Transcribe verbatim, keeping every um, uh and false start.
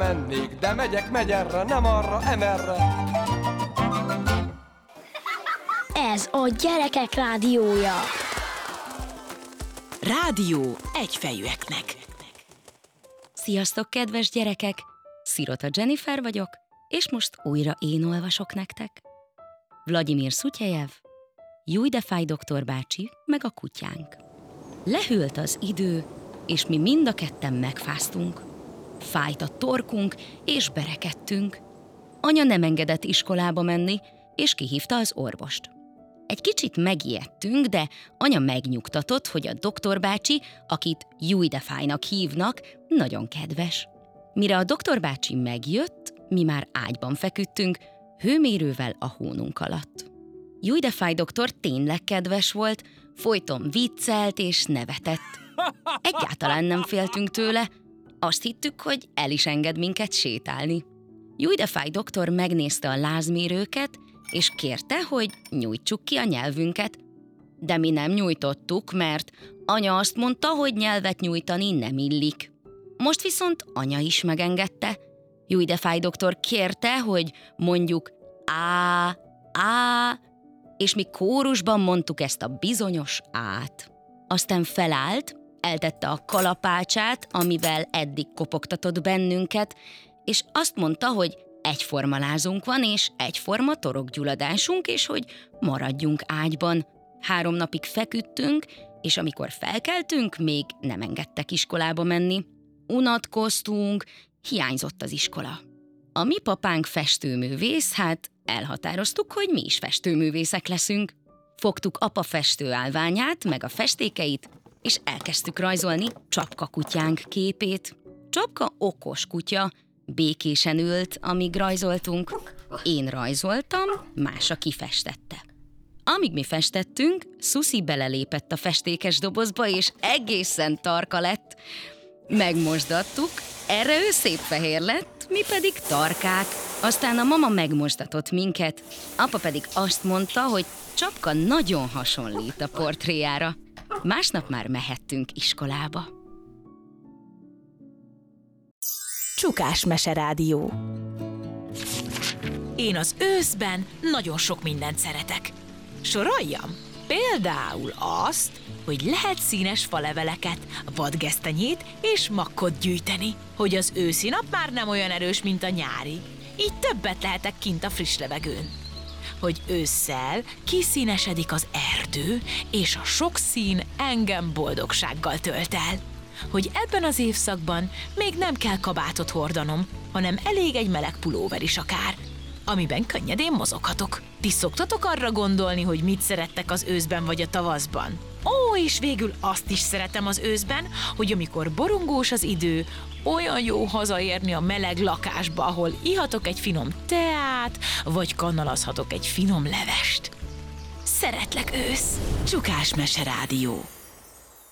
mennék, de megyek, megy erre, nem arra, emerre. Ez a Gyerekek Rádiója. Rádió egyfejűeknek. Sziasztok, kedves gyerekek! Szirota Jennifer vagyok, és most újra én olvasok nektek. Vladimir Szutyejev, Júj de fáj doktor bácsi, meg a kutyánk. Lehűlt az idő, és mi mind a ketten megfáztunk. Fájt a torkunk, és berekedtünk. Anya nem engedett iskolába menni, és kihívta az orvost. Egy kicsit megijedtünk, de anya megnyugtatott, hogy a doktor bácsi, akit Júj de fájnak hívnak, nagyon kedves. Mire a doktor bácsi megjött, mi már ágyban feküdtünk, hőmérővel a hónunk alatt. Júj de fáj doktor tényleg kedves volt, folyton viccelt és nevetett. Egyáltalán nem féltünk tőle, azt hittük, hogy el is enged minket sétálni. Júj de fáj doktor megnézte a lázmérőket, és kérte, hogy nyújtsuk ki a nyelvünket. De mi nem nyújtottuk, mert anya azt mondta, hogy nyelvet nyújtani nem illik. Most viszont anya is megengedte. Júj de fáj doktor kérte, hogy mondjuk á, á, és mi kórusban mondtuk ezt a bizonyos át. Aztán felállt, eltette a kalapácsát, amivel eddig kopogtatott bennünket, és azt mondta, hogy egyforma lázunk van, és egyforma torokgyulladásunk, és hogy maradjunk ágyban. Három napig feküdtünk, és amikor felkeltünk, még nem engedtek iskolába menni. Unatkoztunk, hiányzott az iskola. A mi papánk festőművész, hát elhatároztuk, hogy mi is festőművészek leszünk. Fogtuk apa festőállványát, meg a festékeit, és elkezdtük rajzolni Csapka kutyánk képét. Csapka okos kutya, békésen ült, amíg rajzoltunk. Én rajzoltam, Mása kifestette. Amíg mi festettünk, Szuszi belelépett a festékes dobozba, és egészen tarka lett. Megmosdattuk, erre ő szép fehér lett, mi pedig tarkák. Aztán a mama megmosdatott minket, apa pedig azt mondta, hogy Csapka nagyon hasonlít a portréjára. Másnap már mehettünk iskolába. Csukás meserádió. Én az őszben nagyon sok mindent szeretek. Soroljam? Például azt, hogy lehet színes faleveleket, vadgesztenyét és makkot gyűjteni, hogy az őszi nap már nem olyan erős, mint a nyári. Így többet lehetek kint a friss levegőn. Hogy ősszel kiszínesedik az erdő, és a sok szín engem boldogsággal tölt el. Hogy ebben az évszakban még nem kell kabátot hordanom, hanem elég egy meleg pulóver is akár, amiben könnyedén mozoghatok. Ti szoktatok arra gondolni, hogy mit szerettek az őszben vagy a tavaszban? Ó, és végül azt is szeretem az őszben, hogy amikor borongós az idő, olyan jó hazaérni a meleg lakásba, ahol ihatok egy finom teát, vagy kannalazhatok egy finom levest. Szeretlek, ősz! Csukás meserádió.